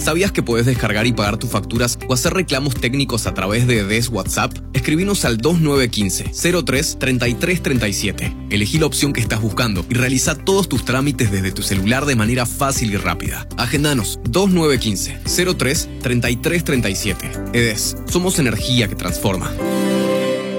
¿Sabías que puedes descargar y pagar tus facturas o hacer reclamos técnicos a través de EDES WhatsApp? Escribinos al 2915-03-3337. Elegí la opción que estás buscando y realiza todos tus trámites desde tu celular de manera fácil y rápida. Agendanos 2915-03-3337. EDES, somos energía que transforma.